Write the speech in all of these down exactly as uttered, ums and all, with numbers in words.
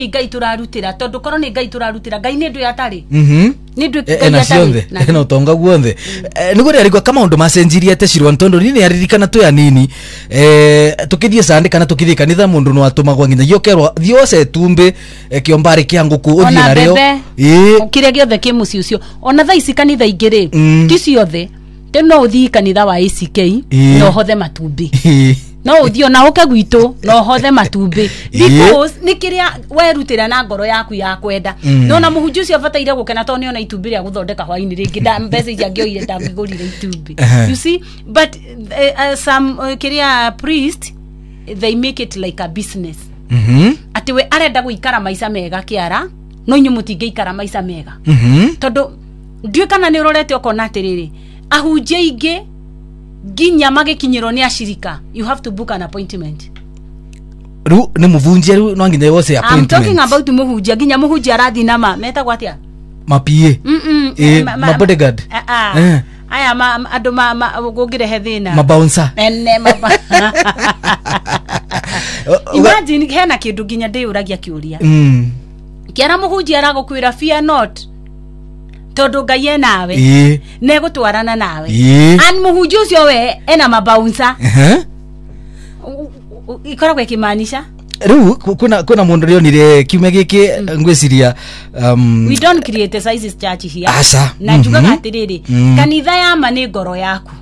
ngai turarutira tondu korwo ni ngai turarutira ngai ni ndu yatari mhm ni ndu ngai yatari no tonga guothe niguo arigwa kama undu macenjirie te cirwa tondu nini aririkana tu ya nini eh tukithie sande kana tukithie kanitha mundu no atumagwa nginya yokerwa thiose tumbe kiombare kia nguku uthie na rio eh kire giothe ki muci ucio ona tha ici kanitha ingire ti ciothe te no uthii kanitha wa A C K no hothe matumbi no uthio na uke gwitu no hothe matumbi because nikiria werutira na ngoro yaku ya kwenda no na muhunjia ucio abataire gukena to niona itumbi ria guthondeka hwaini ringi nda mbeca iria ngioire ndangigurire itumbi you see but uh, uh, some uh, kiria priest they make it like a business mhm ati we arenda guikara maisha mega kiara no inyu mutingeikara maisha mega mhm tondu ndiwe kana ni urorete okona atiriri ahunjia ingi ginya magikinyiro ni ashirika you have to book an appointment ru ni muvunjia ru no nginya wose appointment I'm talking about muhunjia ginya muhunjia rathi nama meta gwatia mapie mm eh ma bodyguard eh aya ma ando ma gugire hethina ma bouncer ene ma imagine hena kindu ginya ndi uragia kiuria mm kiara muhunjia aragukwira fear not tondu ngai e nawe ne gutwarana nawe an muhunjia ucio we ena mabouncer eh ikora kwekimaanisha ru kuna kuna mundu rionire kiume giki ngwiciria um we don't create a sizes church here asa na juga gatiriri kanitha ya ma ni ngoro yaku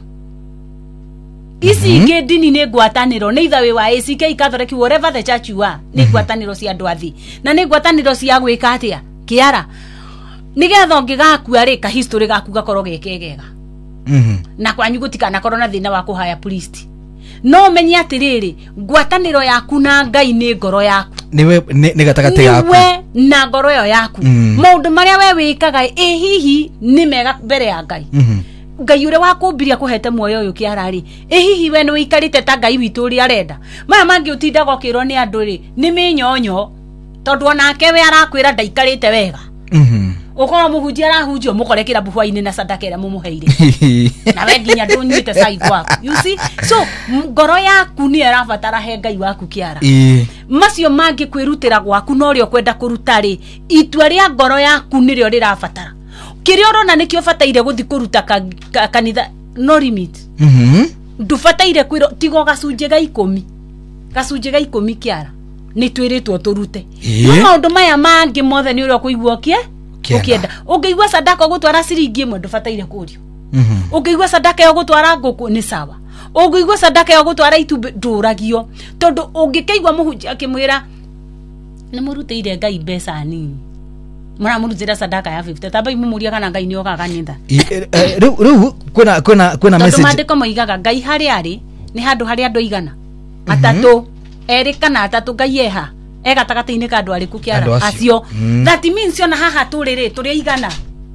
isi inge dini ni gwataniro ni ithawe wa A C K Catholic whatever the church you are ni gwataniro cia andu athi na ni gwataniro cia gwika atia kiara nigetha ngigakua ri ka history gaku gakorwo gekegega mhm na kwanyu gutikana korona thina wa kuhaya priest no menye atiriri ngwataniro yaku na ngai ni ngoro yaku niwe ni gatagate yaku niwe na ngoro yo yaku maundu maria we wikaga e hihi ni mega mbere ya ngai mhm ngai ure wakumbiria kuhete muoyo uyu kiarari e hihi we ni wikarite ta ngai witu uri arenda maya mangi utinda gokirwo ni andu ri ni minyonyo tondu onake we arakwira ndaikarite wega mhm ukora muhunjia arahunjio mukorekera buhwaini na sadaka ira mumuheire na we nginya ndunyite side waku you see so ngoro yaku ni arabatara he ngai waku kiara macio mangi kwirutira gwaku no rio kwenda kuruta ri itua ria ngoro yaku ni rio rirabatara kirio rona nikio bataire guthi kuruta kanitha no limit mhm ndubataire kwiro tigo gacunje ga ikumi gacunje ga ikumi kiara ni twiritwo turute no maundu maya mangi mothe ni rio kuigwo kie ukienda ungeigwa sadaka gutwara siringi imwe ndubataire kurio mhm ungeigwa sadaka yo gutwara nguku ni sawa ungeigwa sadaka yo gutwara itumbi nduragio tondu ungikeigwa muhunjia akimwira ni muruteire ngai mbeca nini mara murutira sadaka ya fifty tabai mumuria kana ngai ni ogaga nitha ru ru kuna kuna kuna message mandiko moigaga ngai hari ari ni handu hari andu igana atatu eri kana atatu ngai eha ega takataine ka andu ariku kiara acio that means ona haha turiri turi igana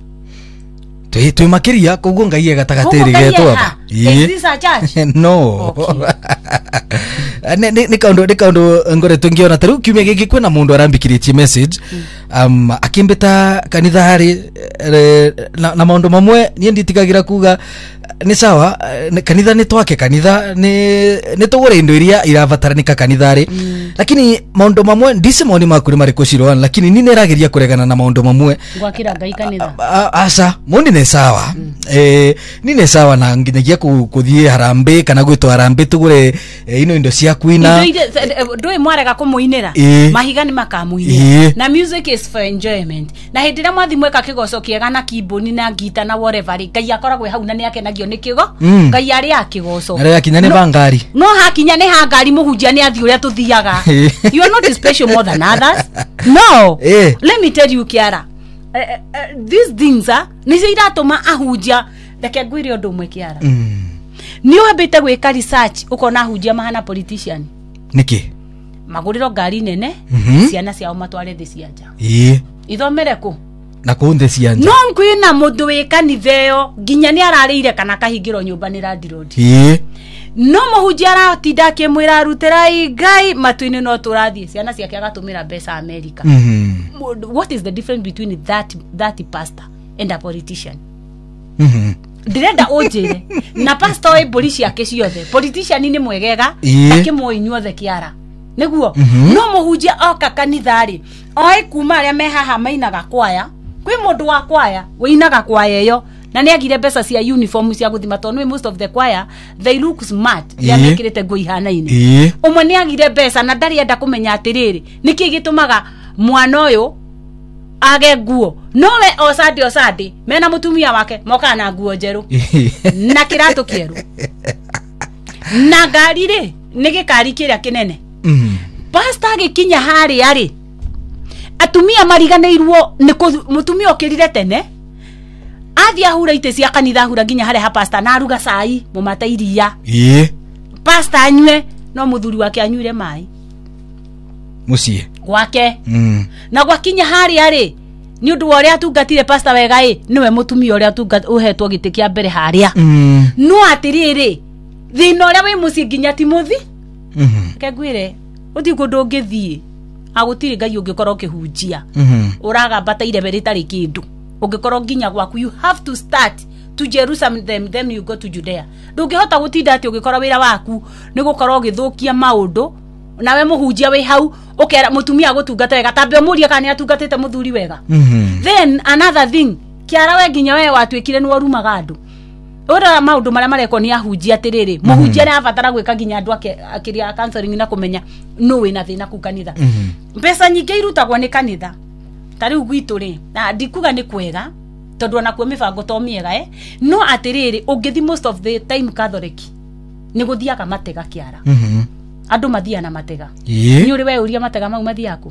tui tui makiria koguo ngai ega tagatiri getwa is this a church no ne ne ne kaundo ne kaundo ngore tungiona taru kiumia giki kwena mundu arambikiritie message um akimbeta kanitha hari na, na maundu mamwe nie nditigagira kuga ni sawa kanitha ni twake kanitha ni ni tugure indo iria iravataranika kanithari lakini maundu mamwe ndise moni makuri mari kushirwa lakini nini nerageria kuregana na maundu mamwe gwakira ngai kanitha asa mundi ni sawa eh nini sawa na nginyagia kuthie harambe kana gwitwa harambe tugure ino indo cia kuina ndoi mwarega kumuinira mahiga ni makamuinira na music is for enjoyment na hindira mwathi mweka kigoco kiega na kiboni na gita na whatever ngai akoragwe hau na ni akenagio ni kigo ngai ari akigoco ari akinya ni bangari no hakinya ni hangari muhunjia ni athi uria tuthiaga you are not special more than others no let me tell you Kiara uh, uh, these things are ni iratuma ahunjia reke ngwire undu umwe Kiara ni wambite gwika research ukona ahunjia mahana politician niki maguriro ngari nene ciana ciao matware thi cia nja ii ithomere ku na kuunde cia nja no kwina mundu wi kanitheo ginya ni ararire kana kahingiro nyumba ni Land Road ii no muhunjia aratinda akimwira arutira ngai matuini no turathie ciana ciake agatumira mbeca America mhm what is the difference between that that pastor and a politician mhm direnda ojere na pastor oi polisi yake ciothe politician ni mwegega akimwo inyuothe Kiara niguo no muhunjia oka kanithari oi kuma aria me haha mainaga kwaya kwi mundu wa kwaya winaga kwaya yo na ni agire pesa cia uniform cia guthima tondu most of the choir they look smart ya mekirete ngo ihanaine umwe ni agire pesa na ndari enda kumenya atiriri niki gitumaga mwana uyu age nguo nowe osadi osadi mena mutumia wake moka na nguo njeru na kiratu kieru na gari ri ni gikari kiria kinene mm. Pastor agikinya hari ari atumia mariganeirwo ni mutumia okirire tene athia hura ite cia kanitha hura ginya hare ha pastor na ruga cai mumata iria ii pastor anywe no muthuri wake anyuire mai mucie gwake mm. Na gwakinya hari ari ni undu wa ria tungatire pastor wega ii niwe mutumia uria tungat uhetwo giti kia mbere haria mm. No atiriri thina uria wi mucie ginya Timothi mhm kegwire uthi kundu ngithie agutire ngai ungikorwo kihunjia mhm uraga bata ire beri tari kindu ungikorwo ginya gwaku you have to start to Jerusalem them then you go to Judea ndungihota gutinda ati ungikorwo wira waku ni gukorwo githukia maundu nawe muhunjia wi hau ukera mutumia gutungata wega tambe muria kana atungatite muthuri wega mhm then another thing kiara we ginya we watwikire ni warumaga andu ora maundu maria mareko ni ahunjia atiriri muhunjia ni abatara gwika ginya andu akiria counseling na kumenya no we na thina ku kanitha pesa nyingi irutagwo ni kanitha tari ugwitu ri na ndikuga ni kwega tondu ona kuo mibango to miega eh no atiriri ungithi most of the time Catholic ni guthiaga matega kiara mhm andu mathia na matega ni uri we uria matega mau mathiaku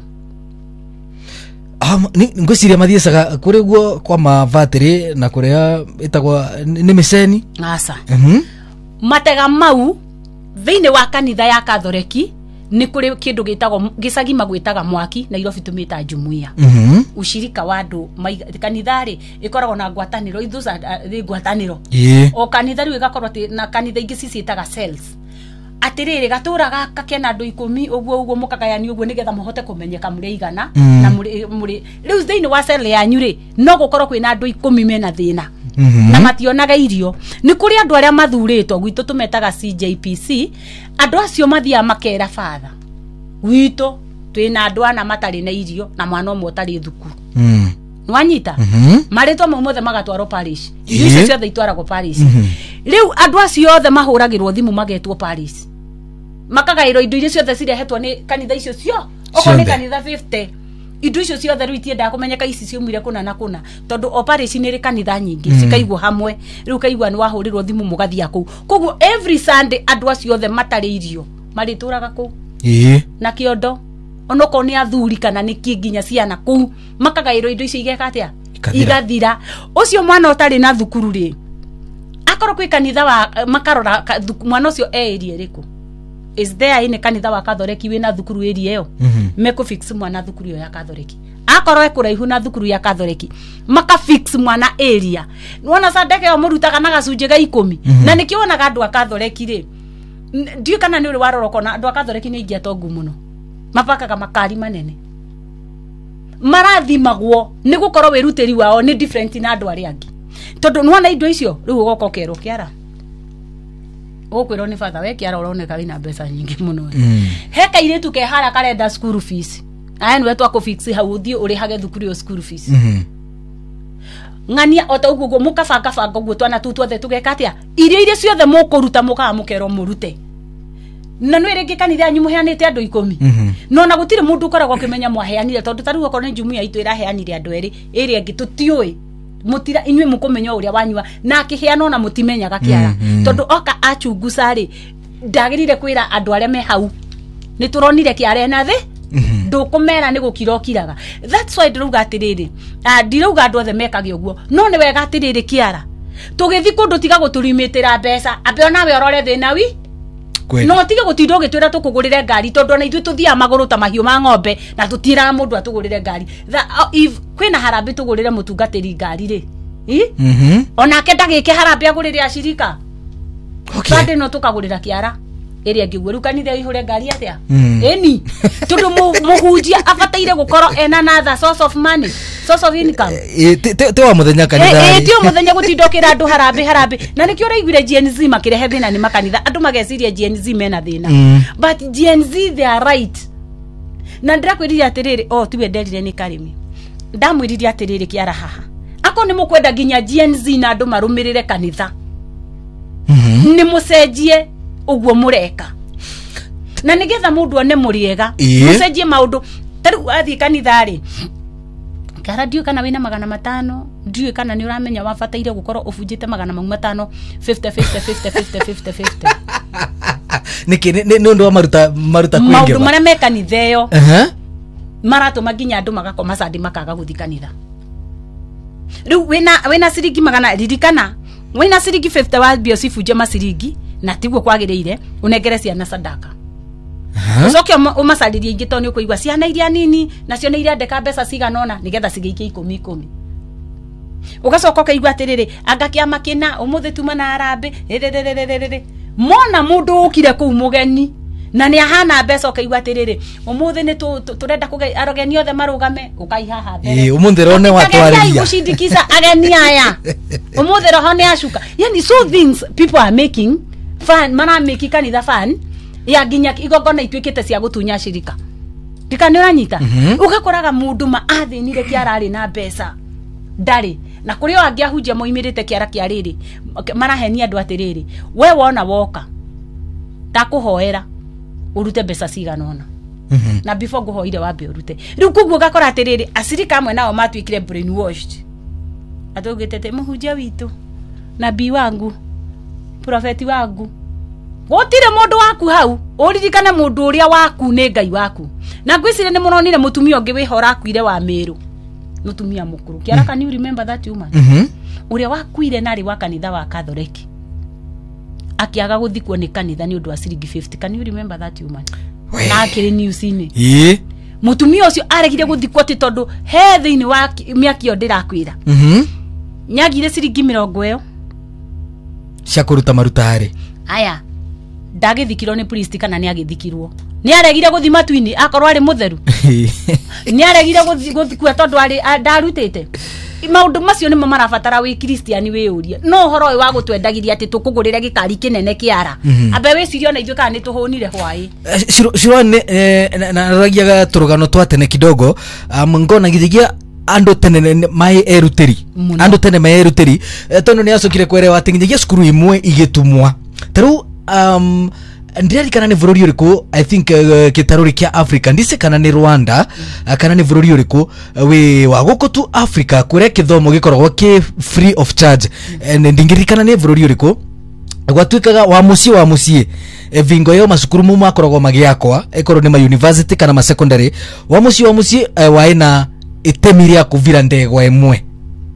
um ni ngociria mathiecaga kuri guo kwa mavatiri na kuria itagwa ni miseni asa mhm matega mau thiine wa kanitha ya Catholic ni kuri kindu gitagwo gicagi magwitaga mwaki na Nairobi tumita jumuiya mhm ushirika wa andu kanitha ri ikoragwo na ngwataniro ithuca ri ngwataniro o kanitha ri igakorwo na kanitha ingi ciciitaga cells atiriri gatura gaka kena andu ikumi uguo uguo mukagayani uguo nigetha muhote kumenyeka muri igana mm. Na muri muri riu thiini wa cell yanyu ri no gukorwo kwina andu ikumi mena thina mm -hmm. Na mationaga irio ni kuri andu aria mathuritwo gwitu tumetaga C J P C andu acio mathia makera father gwitu twina andu ana matari na irio na mwana omwe utari thukuru mm. Nwanyita mm -hmm. Maritwa mumothe magatwaro parish irio icio ciothe itwaragwo parish mm -hmm. Riu andu acio othe mahuragirwo thimu magetwo parish makagairo indo icio ciothe cirehetwo ni kanitha icio cio oko ni kanitha fifty indo icio ciothe riu itienda kumenyeka ici ciumire kuna na kuna tondu operation ni kanitha nyingi mm. Cikaigwo hamwe riu kaigwa ni wahurirwo thimu mugathia ku koguo every Sunday andu acio othe matari irio marituraga ku ii na kiondo onoko ni athuri kana ni kinginya ciana ku makagairo indo icio igeka atia igathira ucio mwana utari na thukuru ri akoro kwi kanitha wa makarora mwana ucio area riku is there ine kanitha wa Catholic wina thukuru area yo mm -hmm. Meko fix mwana thukuru yo ya Catholic akoro ekuraihu na thukuru ya Catholic maka fix mwana area nona sadeke yo murutaga na gacunje ga ikumi mm -hmm. Na nikiona gandu a Catholic ri ndio kana ni uri waroroko na andu a Catholic ni ingia tongu muno mapakaga makari manene marathimagwo ni gukorwo wiruteri wao ni different na andu ari angi tondu nwana indo icio riu ugoko kero kiara okwiro ni father we kiara uroneka wina mbeca nyingi muno mm. Heka ile tuke hara karenda school fees aya ni wetu akufix hau uthie uri hage thukuru yo school fees mhm mm ngania ota ugugo mukabanga banga uguo twana tu twothe tugekatia irio irio ciothe mukuruta muka mukero murute na no irenge kanitha anyu muheanite andu ikumi mm -hmm. No na gutire mundu ukoragwo kimenya mwaheanire tondu taru ukorwo ni jumuiya itu iraheanire andu eri eri angi tutioi mutira inywe mukumenya uria wanywa na akiheana na mutimenyaga kiara mm -hmm. Tondu oka achungusari ndagirire kwira andu aria me hau ni turonire kiara na thi ndukumera ni gukira okiraga that's why ndiruga atiriri ah ndiruga andu othe mekage uguo no ni wega atiriri kiara tugithi kundu tiga guturimitira mbeca abe onawe orore thina wi no tiga gutinda gitwira tukugurire ngari tondu na ithu tuthia maguru ta mahiu ma ng'ombe na tutira mundu atugurire ngari if kwina harambe tugurire mutungatiri ngari ri mhm onake ndagike harambe agurire ashirika okay bade no tukagurira kiara area ngigweru kanitha ihure ngari atia eni tondu muhunjia abataire gukoro ena na source of money source of income te wa muthenya kanitha eh ti muthenya gutindokira andu harambe harambe na nikio raiguire Gen Z makirehe thina ni makanitha andu mageciria Gen Z mena thina but Gen Z they are right na ndirakwiriria atiriri o tiwe nderire ni Karimi ndamwiriria atiriri kiara haha ako ni mukwenda ginya Gen Z na andu marumirire kanitha Mhm. ni mucenjie uguo mureka na nigetha mundu one muriega Ĩĩ. mucenjie maundu taru athie kanitha ri kara ndiu kana wina magana matano ndiu kana ni uramenya wabataire gukorwo ubunjite magana matano fifty fifty fifty fifty fifty fifty niki ni ndu wa maruta maruta kwingi maundu maria me kanitha yo aha maratuma ginya andu magakoma sandi makaga guthi kanitha riu wina wina ciringi magana ririkana wina ciringi fifty wa bio cibunje maciringi na tiguo kwagiriire unengere ciana sadaka ucoke umasaririe ingi to ni ukuigwa ciana iria nini nacio ni iria ndeka mbeca ciganona nigetha cigiikie ikumi ikumi ugacoka ukaigwa atiriri anga kiama kina umuthi tuma na arambe mona mundu ukire kuu mugeni na ni ahana mbeca ukaigwa atiriri umuthi ni turenda kuge arogeni othe marugame ukaihaha mbere eh umuthi rone watwariria gushindikiza ageni aya umuthi roho ni ashuka yani so things people are making fun mana make kanitha fun ya ginya igogona itwikite cia gutunya shirika dikani uranyita ugakoraga mundu ma athinire kiarari na mbeca ndari na kuri o angiahunjia moimirite kiara kiariri marahenia andu atiriri we wona woka ndakuhoera urute mbeca ciganona na before guhoire wambe urute riu kuguo gakora atiriri acirika amwe nao matwikire brainwashed atugitete muhunjia witu nabii wangu profeti wangu gotire mundu waku hau uririkana mundu uria waku ni Ngai waku na ngwicire ni muronire mutumia ungi wihora akuire wa Meru mutumia mukuru kiara can you remember that woman mhm uria wakuire nari wa kanitha wa Catholic akiaga guthikwo ni kanitha ni undu wa ciringi fifty can you remember that woman na akiri news ini eh mutumia ucio aregire guthikwo ti tondu he thiini wa miakio ndirakwira mhm nyagire ciringi mirongo iyo cia kuruta maruta hari aya ndagithikirwo ni priest kana ni agithikirwo ni aregire guthima twini akorwo ari mutheru ni aregire guthikwa tondu ari ndarutite maundu macio nimo marabatara wi Christian wi uria no horo wa gutwendagiria ati tukugurire gikari kinene kiara abe wicirio na ithuka ni tuhunire hwai shiro ne na ragiaga turugano twatene kidogo ngona githigia andu tene mai eruteri andu tene mai eruteri tondu ni acokire kwerewa atinginya cukuru imwe igitumwa taru um ndiri kana ni bururi uriku I think uh, kitaruri kia Africa ndise kana ni Rwanda uh, kana ni bururi uriku uh, we waguko tu Africa kure kithomo gikoragwo ki free of charge and ndingiri kana ni bururi uriku gwatwikaga wa mucie wa mucie e, vingo yo masukuru mu makoragwo magiakwa ekoro ni ma university kana ma secondary wa mucie wa mucie uh, waina itemiria kuvira ndegwa emwe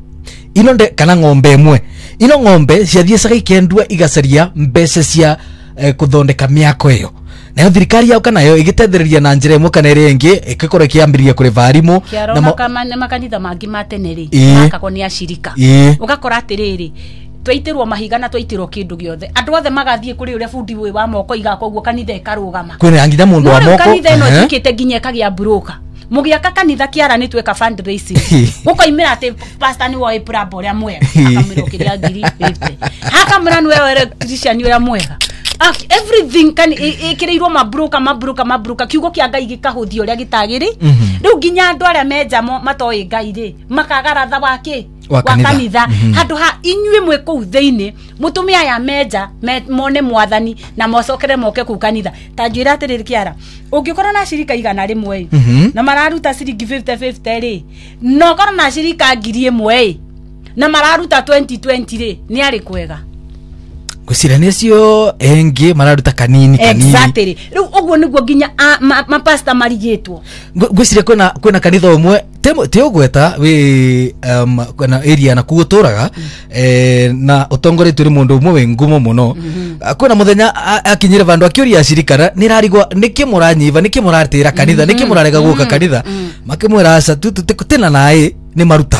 ino nde kana ng'ombe emwe ino ng'ombe ciathie saga ikendua igacaria mbeca cia eh, kuthondeka miako iyo nayo thirikari yao kana yo igitetheriria na njira imwe kana iri ingi ikikora kiambiria kuri varimu na makama makanitha mangi mateneri makako ni ashirika ugakora atiriri twaitirwo mahiga na twaitirwo kindu giothe andu othe magathie kuri uria fundi we wa moko igako guo kanitha ikarugama kwina angitha mundu wa moko kanitha ino tikite ginya kagia broker mugiaka kanitha kiara ni tweka fundraising gukoimira ati pastor ni wa Brabo ria mwega akamiro kiria ngiri fifty hakamira ni wewe Christian ria mwega everything kan ikireirwo mabroka mabroka mabroka kiugo kia Ngai gikahuthio ria gitagiri riu ginya andu aria menja matoi Ngai ri makagartha wake wa kanitha handu ha inyue mwe kuu theini mutumia ya menja mone mwathani na mocokere moke ku kanitha tanjira atiriri kiara ungikora na shirika igana rimwe na mararuta ciringi fifty fifty ri no kora na shirika ngiri imwe na mararuta twenty twenty ri ni ari kwega kusirania cio engi mararuta kanini kanini exactly riu uguo niguo ginya ma pastor marigitwo gwiciria kwena kwena kanitha umwe te ugweta wi um kwena area na kuuturaga eh na utongoretwe ri mundu umwe we ngumo muno kwena muthenya akinyire vandu akiuria shirikara nirarigwa niki muranyiva niki muratira kanitha niki murarega guka kanitha makimwira aca tu tena nae ni maruta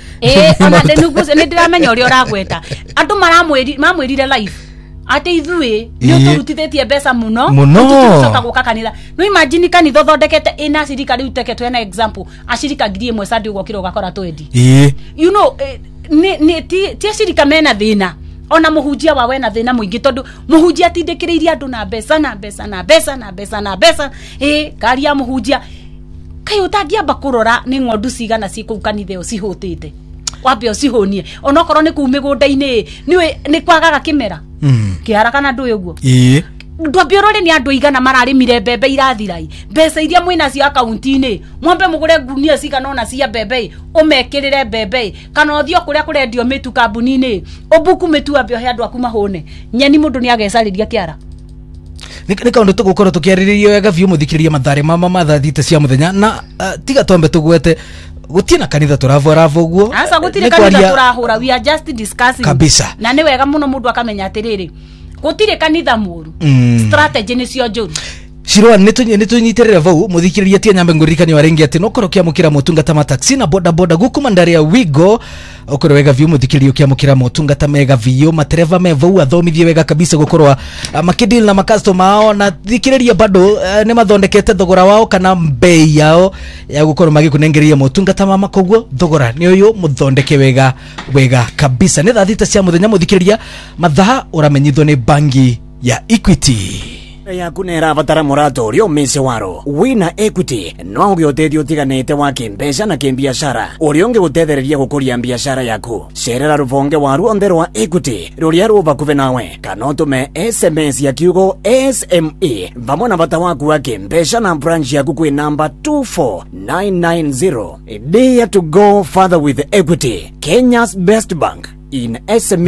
eh ona de nuguze ni ndiramenya uri uragweta andu maramwiri mamwirire live ate ithui ni uturutithĩtie mbeca muno muno guka kanitha no imagine kanitha thondekete ina shirika riu teketwe na example ashirika ngiri imwe sadi ugokira ugakora twendi eh you know ni ni ti ti shirika mena thina ona muhunjia wawe na thina muingi tondu muhunjia tindikiriria andu na mbeca na mbeca na mbeca na mbeca na mbeca eh kari ya muhunjia kai utagiamba kurora ni ngondu cigana ciku kanithe ucihutite wambe ucihunie onokorwo ni ku migunda-ini niwe ni kwagaga kimera mm. kiharaka na ndu uguo ii ndwambia rore ni andu igana mararimire mbembe irathirai mbeca iria mwina cia akaunti-ini mwambe mugure gunia cigana ona cia mbembe umekirire mbembe kana uthio kuria kurendio mitu kambuni-ini ubuku mitu ambe he andu aku mahune nyeni mundu ni agecariria kiara ni kaundu tugukorwo tukiariririo wega biu muthikiriria mathare mama mathathite cia muthenya na uh, tiga tombe tugwete gutina kanitha turavora voguo asa gutire kanitha turahura we are just discussing kabisa na ni wega muno mundu akamenya atiriri gutire kanitha muru mm. strategy ni cio njuru Shirwa nitunyitirira vau muthikiriria tia nyambe ngurikani warengi ati nokoro kia mukira motungata ma taxi na boda boda gukuma ndari ya Wigo okoro wega viu muthikiririo kia mukira motungata mega viu matereva me vau athomithie wega kabisa gukorwa uh, makidil na makastoma ao na thikiriria bado uh, ne mathondekete thogora wao kana bei yao ya gukorwa magikunengeria motungata mama koguo thogora ni uyu muthondeke wega wega kabisa ne thathita cia muthenya muthikiriria mathaa uramenyithwo ni bangi ya Equity yaku nera batara murato rio mese waro wina Equity no ugiotethi utiganite wa kimbesha na kimbiashara urio ungi gutethereria gukuria biashara yaku cerera rubonge waru ondero wa Equity ruria ruba kuve nawe kana utume S M S ya kiugo S M E vamwe na bata waku wa kimbesha na branch yaku kwi number two four nine nine zero. Dare to go further with Equity, Kenya's best bank in S M E.